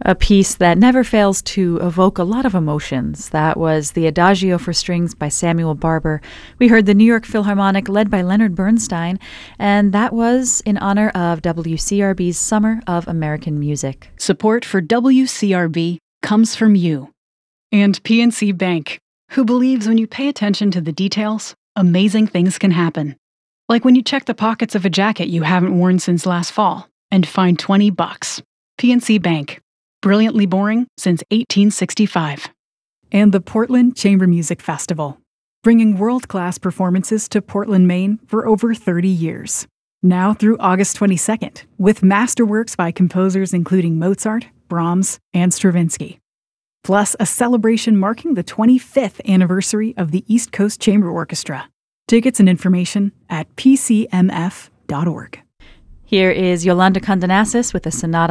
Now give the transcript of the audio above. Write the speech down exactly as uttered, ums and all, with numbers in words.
A piece that never fails to evoke a lot of emotions. That was the Adagio for Strings by Samuel Barber. We heard the New York Philharmonic led by Leonard Bernstein, and that was in honor of W C R B's Summer of American Music. Support for W C R B comes from you. And P N C Bank, who believes when you pay attention to the details, amazing things can happen. Like when you check the pockets of a jacket you haven't worn since last fall and find twenty bucks. P N C Bank. Brilliantly boring since eighteen sixty-five. And the Portland Chamber Music Festival, bringing world-class performances to Portland, Maine for over thirty years. Now through August twenty-second, with masterworks by composers including Mozart, Brahms, and Stravinsky. Plus a celebration marking the twenty-fifth anniversary of the East Coast Chamber Orchestra. Tickets and information at p c m f dot org. Here is Yolanda Condonasis with a sonata